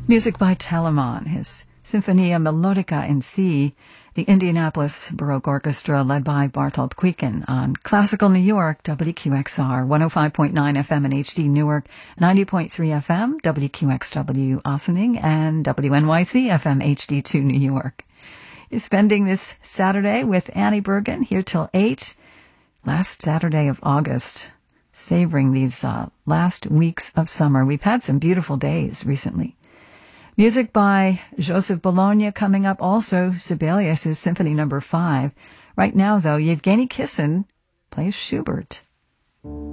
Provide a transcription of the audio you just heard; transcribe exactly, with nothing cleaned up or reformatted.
Music by Telemann, his Sinfonia Melodica in C, the Indianapolis Baroque Orchestra led by Bartolt Kuyken on Classical New York, W Q X R, one oh five point nine F M in H D Newark, ninety point three F M, W Q X W Ossining, and W N Y C F M H D two New York. You're spending this Saturday with Annie Bergen here till eight, last Saturday of August, savoring these uh, last weeks of summer. We've had some beautiful days recently. Music by Joseph Bologna coming up, also Sibelius' Symphony Number Five. Right now, though, Yevgeny Kissin plays Schubert.